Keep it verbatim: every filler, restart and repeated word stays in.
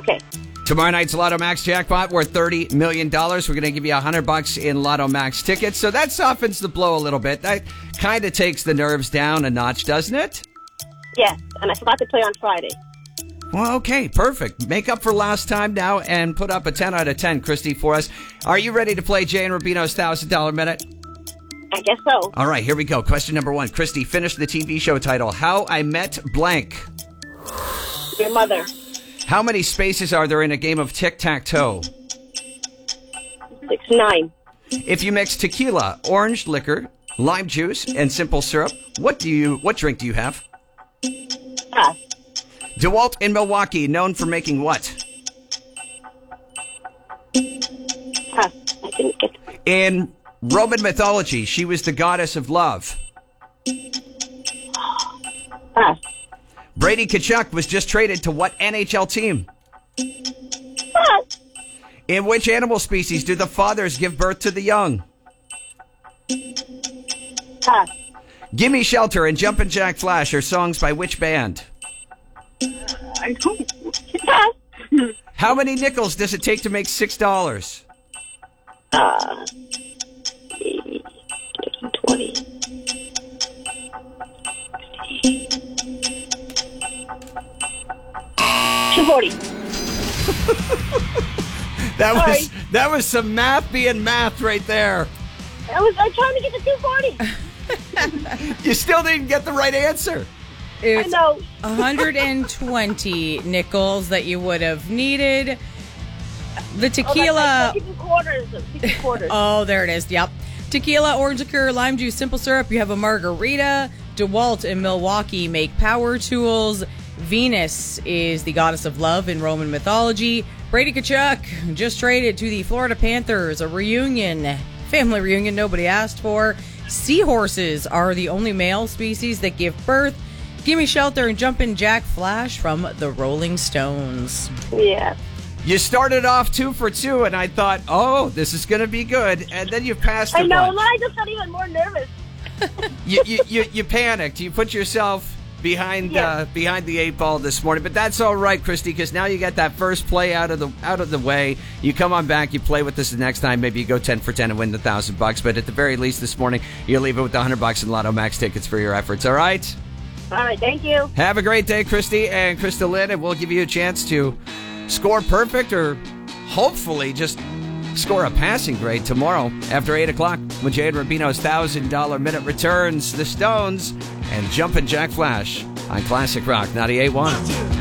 Okay. Tomorrow night's Lotto Max jackpot worth thirty million dollars. We're going to give you one hundred bucks in Lotto Max tickets. So that softens the blow a little bit. That kind of takes the nerves down a notch, doesn't it? Yes, and I forgot to play on Friday. Well, okay, perfect. Make up for last time now and put up a ten out of ten, Christy, for us. Are you ready to play Jay and Rubino's one thousand dollars Minute? I guess so. All right, here we go. Question number one. Christy, finish the T V show title, How I Met Blank. Your mother. How many spaces are there in a game of tic-tac-toe? Six, nine. If you mix tequila, orange liquor, lime juice, and simple syrup, what do you what drink do you have? Pass. DeWalt in Milwaukee, known for making what? Pass. I didn't get In Roman mythology, she was the goddess of love. Pass. Brady Tkachuk was just traded to what N H L team? Pass. In which animal species do the fathers give birth to the young? Pass. Gimme Shelter and Jumpin' Jack Flash are songs by which band? I don't. Pass. How many nickels does it take to make six dollars? Uh, twenty. two forty. That was Sorry. that was some math being math right there. I was I'm trying to get to two forty. You still didn't get the right answer. I It's know. one hundred twenty nickels that you would have needed. The Oh, tequila. that's like sixty quarters. sixty quarters. Oh, there it is. Yep. Tequila, orange liquor, lime juice, simple syrup. You have a margarita. DeWalt in Milwaukee make power tools. Venus is the goddess of love in Roman mythology. Brady Tkachuk just traded to the Florida Panthers. A reunion. Family reunion nobody asked for. Seahorses are the only male species that give birth. Gimme Shelter and Jumpin' Jack Flash from the Rolling Stones. Yeah. You started off two for two, and I thought, oh, this is going to be good. And then you passed a I know, bunch. and then I just got even more nervous. You, you, you, you panicked. You put yourself behind Yeah. uh, behind the eight ball this morning. But that's all right, Christy, because now you get that first play out of the out of the way. You come on back, you play with us the next time. Maybe you go ten for ten and win the thousand bucks. But at the very least this morning, you leave it with the hundred bucks in Lotto Max tickets for your efforts. All right? All right, thank you. Have a great day, Christy and Krista Lynn, and we'll give you a chance to score perfect or hopefully just score a passing grade tomorrow after eight o'clock when Jay and Rubino's one thousand dollars Minute returns. The Stones and Jumpin' Jack Flash on Classic Rock ninety-eight point one.